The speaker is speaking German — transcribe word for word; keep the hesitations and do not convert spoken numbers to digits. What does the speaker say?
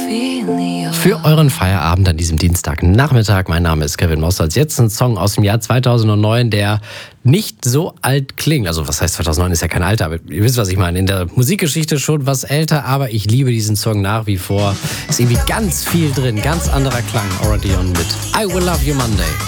Für euren Feierabend an diesem Dienstagnachmittag. Mein Name ist Kevin Mossalz. Jetzt ein Song aus dem Jahr zweitausendneun, der nicht so alt klingt. Also was heißt zweitausendneun, ist ja kein Alter, aber ihr wisst, was ich meine. In der Musikgeschichte schon was älter, aber ich liebe diesen Song nach wie vor. Ist irgendwie ganz viel drin, ganz anderer Klang. Already on mit I Will Love You Monday.